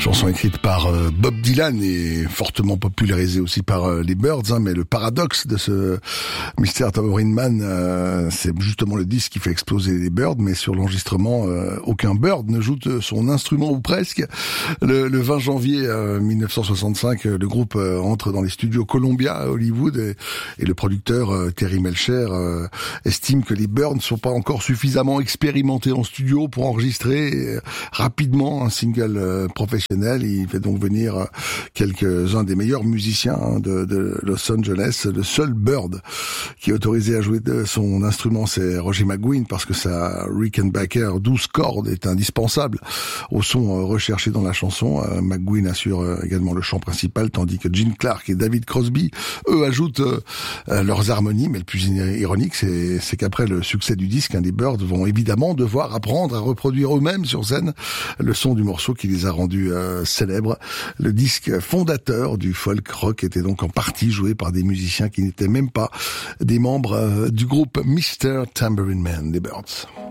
Chanson écrite par Bob Dylan et fortement popularisée aussi par les Byrds, mais le paradoxe de ce Mr. Tambourine Man, c'est justement le disque qui fait exploser les Byrds, mais sur l'enregistrement, aucun Byrd ne joue de son instrument ou presque. Le 20 janvier 1965, le groupe entre dans les studios Columbia à Hollywood et le producteur Terry Melcher estime que les Byrds ne sont pas encore suffisamment expérimentés en studio pour enregistrer rapidement un single professionnel. Il fait donc venir quelques-uns des meilleurs musiciens de Los Angeles. Le seul Byrd qui est autorisé à jouer de son instrument, c'est Roger McGuinn, parce que sa Rickenbacker 12 cordes est indispensable au son recherché dans la chanson. McGuinn assure également le chant principal, tandis que Gene Clark et David Crosby, eux, ajoutent leurs harmonies. Mais le plus ironique, c'est qu'après le succès du disque, les Byrds vont évidemment devoir apprendre à reproduire eux-mêmes sur scène le son du morceau qui les a rendus célèbres. Le disque fondateur du folk rock était donc en partie joué par des musiciens qui n'étaient même pas des membres du groupe Mr. Tambourine Man, des Byrds.